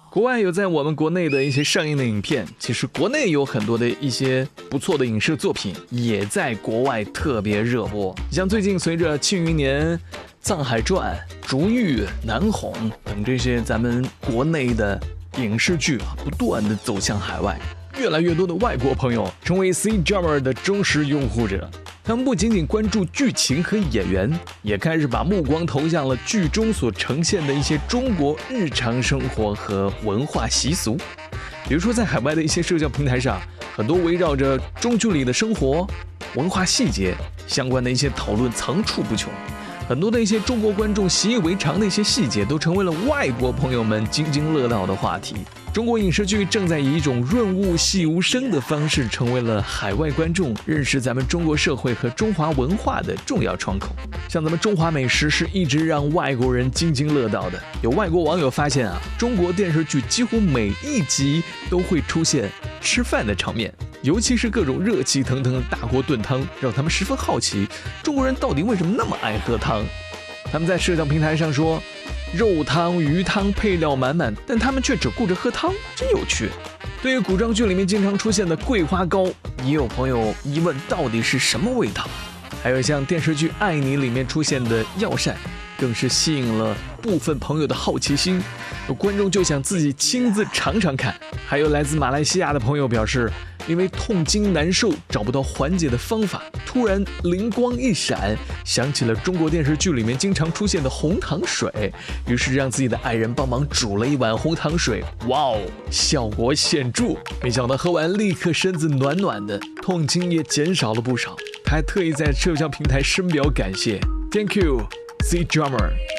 国外有在我们国内的一些上映的影片，其实国内有很多的一些不错的影视作品也在国外特别热播。像最近随着《庆余年》、《藏海传》、《逐玉》、《南红》等这些咱们国内的影视剧不断的走向海外，越来越多的外国朋友成为 C-Drama 的忠实拥护者。他们不仅仅关注剧情和演员，也开始把目光投向了剧中所呈现的一些中国日常生活和文化习俗。比如说在海外的一些社交平台上，很多围绕着中剧里的生活、文化细节相关的一些讨论层出不穷。很多的一些中国观众习以为常的一些细节，都成为了外国朋友们津津乐道的话题。中国影视剧正在以一种润物细无声的方式，成为了海外观众认识咱们中国社会和中华文化的重要窗口。像咱们中华美食是一直让外国人津津乐道的。有外国网友发现中国电视剧几乎每一集都会出现吃饭的场面，尤其是各种热气腾腾的大锅炖汤，让他们十分好奇，中国人到底为什么那么爱喝汤。他们在社交平台上说，肉汤、鱼汤配料满满，但他们却只顾着喝汤，真有趣。对于古装剧里面经常出现的桂花糕，也有朋友疑问到底是什么味道。还有像电视剧《爱你》里面出现的药膳，更是吸引了部分朋友的好奇心，有观众就想自己亲自尝尝看。还有来自马来西亚的朋友表示，因为痛经难受找不到缓解的方法，突然灵光一闪，想起了中国电视剧里面经常出现的红糖水，于是让自己的爱人帮忙煮了一碗红糖水，哇哦，效果显著，没想到喝完立刻身子暖暖的，痛经也减少了不少。他还特意在社交平台深表感谢 ，Thank you C-Drama